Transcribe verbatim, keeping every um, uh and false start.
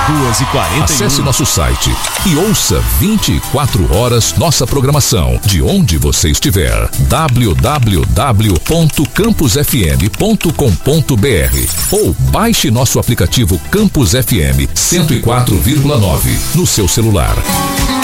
duas e quarenta e um. Acesse nosso site e ouça vinte e quatro horas nossa programação, de onde você estiver. w w w ponto campus f m ponto com ponto b r ou baixe nosso aplicativo Campus F M cento e quatro vírgula nove no seu celular.